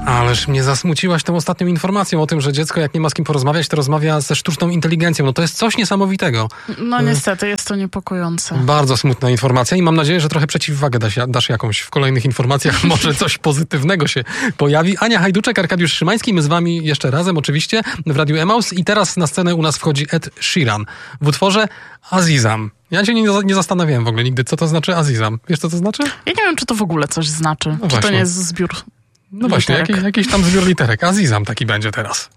Ależ mnie zasmuciłaś tą ostatnią informacją o tym, że dziecko jak nie ma z kim porozmawiać, to rozmawia ze sztuczną inteligencją. No to jest coś niesamowitego. No niestety, jest to niepokojące. Bardzo smutna informacja i mam nadzieję, że trochę przeciwwagę dasz jakąś w kolejnych informacjach. Może coś pozytywnego się pojawi. Ania Hajduczek, Arkadiusz Szymański, my z wami jeszcze razem oczywiście w Radiu Emaus i teraz na scenę u nas wchodzi Ed Sheeran w utworze Azizam. Ja się nie zastanawiałem w ogóle nigdy, co to znaczy Azizam. Wiesz, co to znaczy? Ja nie wiem, czy to w ogóle coś znaczy. No czy właśnie. to nie jest zbiór No właśnie, jakiś tam zbiór literek. Azizam taki będzie teraz.